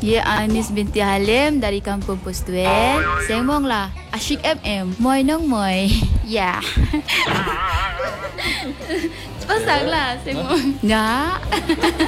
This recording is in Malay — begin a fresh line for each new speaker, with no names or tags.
Ye Anis binti Halim dari Kampung Postuen. Sengmong lah. Asyik MM. Moy nong moy. Ya. Pasang lah sengmong. Nggak.